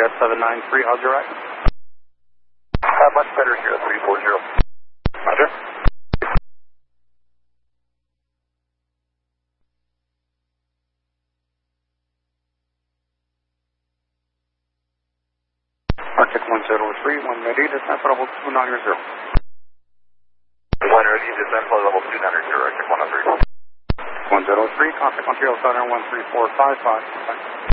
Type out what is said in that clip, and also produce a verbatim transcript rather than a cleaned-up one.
Jet seven nine three, how's your ride? Uh, much better here, three four zero. Roger. Arctic one zero three, one ready, descent for level two nine zero. One ready, descent for level two nine zero, Arctic one oh three. one zero three, contact Montreal Southern one three four five five.